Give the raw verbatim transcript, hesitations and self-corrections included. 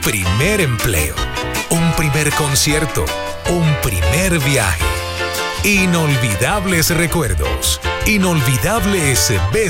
primer empleo, un primer concierto, un primer viaje. Inolvidables recuerdos, inolvidables besos.